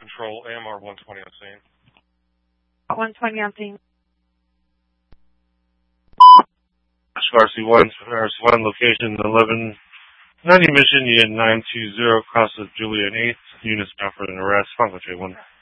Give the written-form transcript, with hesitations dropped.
Control, AMR 120 on scene. 120 on scene. RC1 location 1190 mission, unit 920, cross of Juliet 8th, units bound for an arrest, Funko J1.